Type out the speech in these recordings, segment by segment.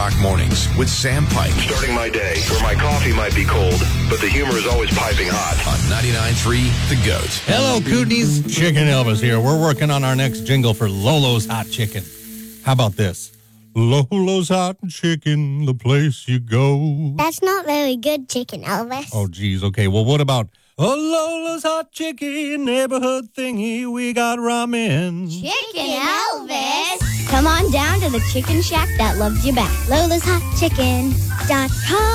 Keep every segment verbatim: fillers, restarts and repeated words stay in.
Rock Mornings with Sam Pike. Starting my day where my coffee might be cold, but the humor is always piping hot. On ninety-nine point three The Goat. Hello, Kootenays. Chicken Elvis here. We're working on our next jingle for Lolo's Hot Chicken. How about this? Lolo's Hot Chicken, the place you go. That's not very good, Chicken Elvis. Oh, geez. Okay, well, what about oh, Lola's Hot Chicken, neighborhood thingy, we got ramen. Chicken Elvis. Come on down to the chicken shack that loves you back. Lola's Hot Chicken dot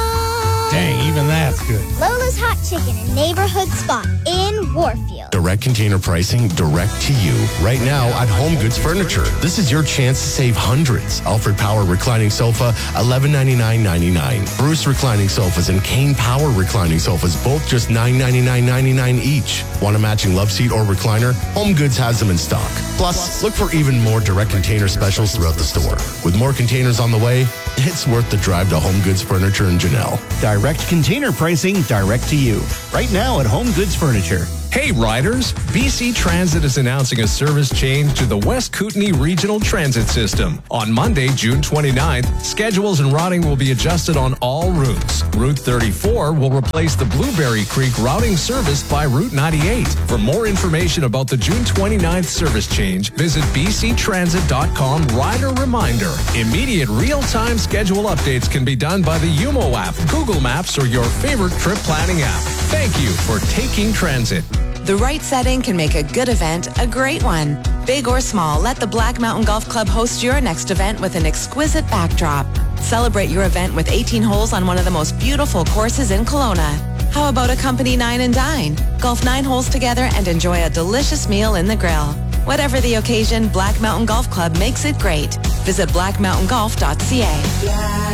com. Dang, even that's good. Lola's Hot Chicken, a neighborhood spot in Warfield. Direct container pricing, direct to you. Right now at Home Goods Furniture. This is your chance to save hundreds. Alfred Power reclining sofa, eleven ninety-nine ninety-nine. Bruce reclining sofas and Kane Power reclining sofas, both just nine ninety-nine ninety-nine each. Want a matching love seat or recliner? Home Goods has them in stock. Plus, look for even more direct container specials throughout the store. With more containers on the way, it's worth the drive to Home Goods Furniture in Janelle. Direct container pricing, direct to you. Right now at Home Goods Furniture. Hey riders, B C Transit is announcing a service change to the West Kootenay Regional Transit System. On Monday, June twenty-ninth, schedules and routing will be adjusted on all routes. Route thirty-four will replace the Blueberry Creek routing service by Route ninety-eight. For more information about the June twenty-ninth service change, visit b c transit dot com rider reminder. Immediate real-time schedule updates can be done by the U M O app, Google Maps, or your favorite trip planning app. Thank you for taking transit. The right setting can make a good event a great one. Big or small, let the Black Mountain Golf Club host your next event with an exquisite backdrop. Celebrate your event with eighteen holes on one of the most beautiful courses in Kelowna. How about a company nine and dine? Golf nine holes together and enjoy a delicious meal in the grill. Whatever the occasion, Black Mountain Golf Club makes it great. Visit black mountain golf dot c a. Black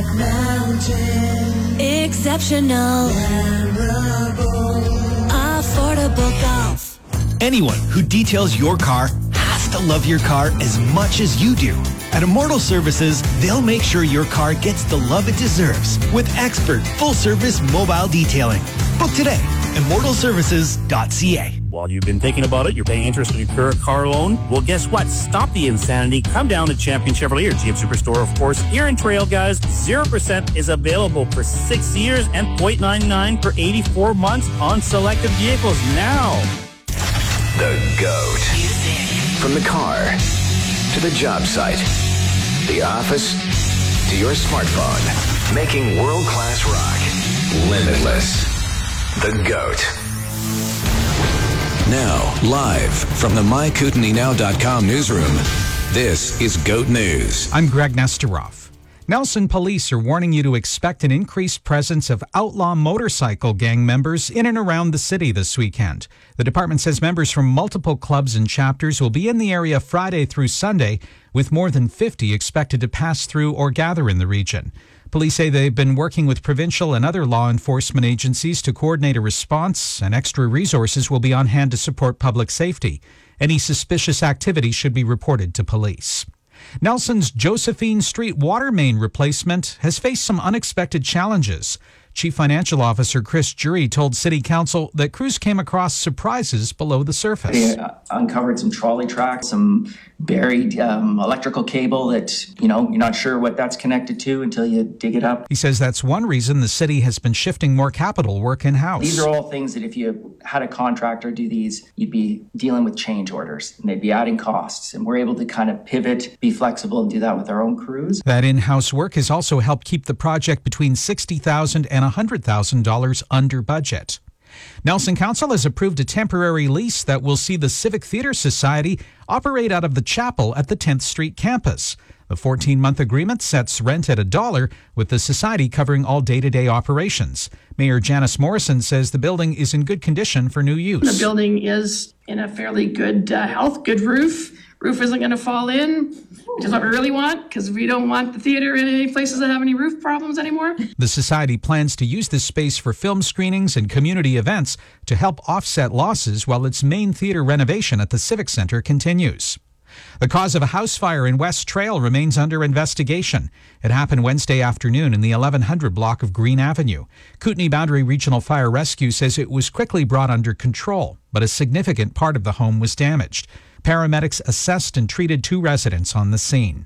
Mountain. Exceptional. Memorable. Affordable golf. Anyone who details your car has to love your car as much as you do. At Immortal Services, they'll make sure your car gets the love it deserves with expert full-service mobile detailing. Book today. immortal services dot c a. While you've been thinking about it, you're paying interest on your current car loan. Well, guess what? Stop the insanity. Come down to Champion Chevrolet, your G M Superstore, of course. Here in Trail, guys, zero percent is available for six years and zero point nine nine for eighty-four months on selected vehicles now. The GOAT. From the car to the job site, the office to your smartphone, making world-class rock limitless. The GOAT. Now, live from the my kootenay now dot com newsroom, this is GOAT News. I'm Greg Nesteroff. Nelson police are warning you to expect an increased presence of outlaw motorcycle gang members in and around the city this weekend. The department says members from multiple clubs and chapters will be in the area Friday through Sunday, with more than fifty expected to pass through or gather in the region. Police say they've been working with provincial and other law enforcement agencies to coordinate a response, and extra resources will be on hand to support public safety. Any suspicious activity should be reported to police. Nelson's Josephine Street water main replacement has faced some unexpected challenges. Chief Financial Officer Chris Jury told City Council that crews came across surprises below the surface. They uh, uncovered some trolley tracks, some buried um, electrical cable that, you know, you're not sure what that's connected to until you dig it up. He says that's one reason the city has been shifting more capital work in-house. These are all things that if you had a contractor do these, you'd be dealing with change orders and they'd be adding costs. And we're able to kind of pivot, be flexible, and do that with our own crews. That in-house work has also helped keep the project between sixty thousand dollars and one hundred thousand dollars under budget. Nelson Council has approved a temporary lease that will see the Civic Theatre Society operate out of the chapel at the tenth Street campus. The fourteen-month agreement sets rent at a dollar, with the society covering all day-to-day operations. Mayor Janice Morrison says the building is in good condition for new use. The building is in a fairly good uh, health, good roof. Roof isn't going to fall in, which is what we really want, because we don't want the theater in any places that have any roof problems anymore. The society plans to use this space for film screenings and community events to help offset losses while its main theater renovation at the Civic Center continues. The cause of a house fire in West Trail remains under investigation. It happened Wednesday afternoon in the eleven hundred block of Green Avenue. Kootenay Boundary Regional Fire Rescue says it was quickly brought under control, but a significant part of the home was damaged. Paramedics assessed and treated two residents on the scene.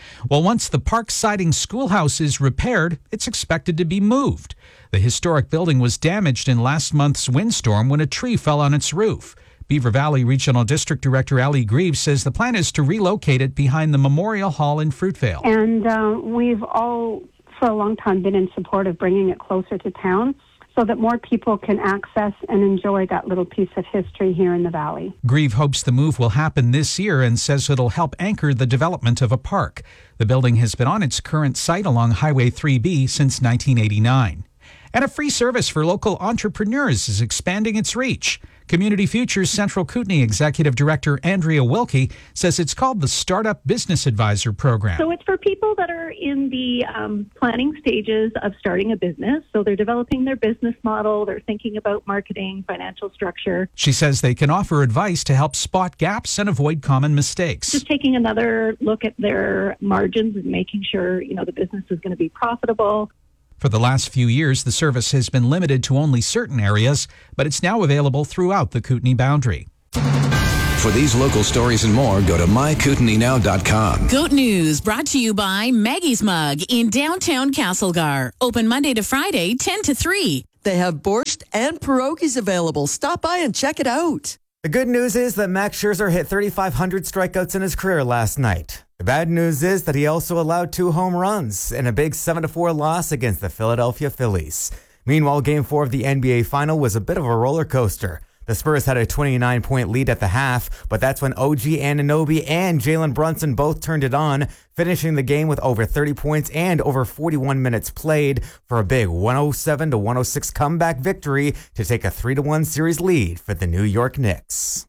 Well, once the park siding schoolhouse is repaired, it's expected to be moved. The historic building was damaged in last month's windstorm when a tree fell on its roof. Beaver Valley Regional District Director Ellie Greaves says the plan is to relocate it behind the Memorial Hall in Fruitvale. And uh, we've all, for a long time, been in support of bringing it closer to town so that more people can access and enjoy that little piece of history here in the valley. Grieve hopes the move will happen this year and says it'll help anchor the development of a park. The building has been on its current site along Highway three B since nineteen eighty-nine. And a free service for local entrepreneurs is expanding its reach. Community Futures Central Kootenai Executive Director Andrea Wilkie says it's called the Startup Business Advisor Program. So it's for people that are in the um, planning stages of starting a business. So they're developing their business model, they're thinking about marketing, financial structure. She says they can offer advice to help spot gaps and avoid common mistakes. Just taking another look at their margins and making sure, you know, the business is going to be profitable. For the last few years, the service has been limited to only certain areas, but it's now available throughout the Kootenai boundary. For these local stories and more, go to my kootenai now dot com. Goat News brought to you by Maggie's Mug in downtown Castlegar. Open Monday to Friday, ten to three. They have borscht and pierogies available. Stop by and check it out. The good news is that Max Scherzer hit thirty-five hundred strikeouts in his career last night. The bad news is that he also allowed two home runs in a big seven to four loss against the Philadelphia Phillies. Meanwhile, Game four of the N B A Final was a bit of a roller coaster. The Spurs had a twenty-nine point lead at the half, but that's when O G Anunoby and Jalen Brunson both turned it on, finishing the game with over thirty points and over forty-one minutes played for a big one oh seven to one oh six comeback victory to take a three to one series lead for the New York Knicks.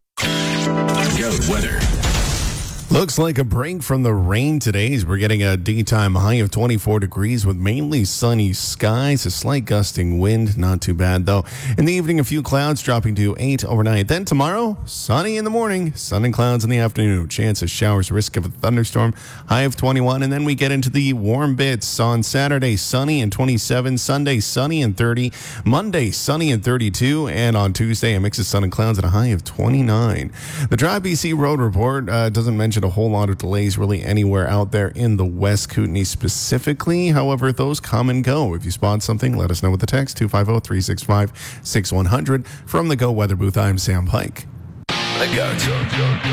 Goat weather. Looks like a break from the rain today as we're getting a daytime high of twenty-four degrees with mainly sunny skies, a slight gusting wind, not too bad though. In the evening, a few clouds dropping to eight overnight. Then tomorrow, sunny in the morning, sun and clouds in the afternoon. Chance of showers, risk of a thunderstorm, high of twenty-one. And then we get into the warm bits on Saturday, sunny and twenty-seven. Sunday, sunny and thirty. Monday, sunny and thirty-two. And on Tuesday, a mix of sun and clouds at a high of twenty-nine. The Drive B C Road Report uh, doesn't mention a whole lot of delays really anywhere out there in the West Kootenai specifically. However, those come and go. If you spot something, let us know with the text two five zero, three six five, six one zero zero. From the Go Weather Booth, I'm Sam Pike. The Goat.